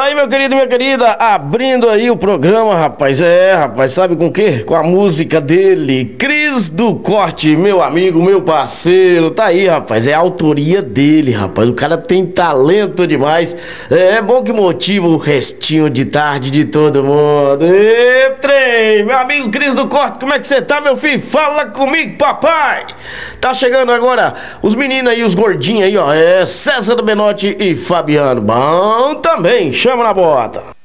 aí, meu querido e minha querida, abrindo aí o programa, rapaz, rapaz, sabe com o quê? Com a música dele, Cris do Corte, meu amigo, meu parceiro, tá aí, rapaz, é a autoria dele, rapaz, o cara tem talento demais, é bom que motiva o restinho de tarde de todo mundo. E trem, meu amigo Cris do Corte, como é que você tá, meu filho? Fala comigo, papai! Tá chegando agora os meninos aí, os gordinhos aí, ó, César do Benotti e Fabiano, bom também, chama na bota.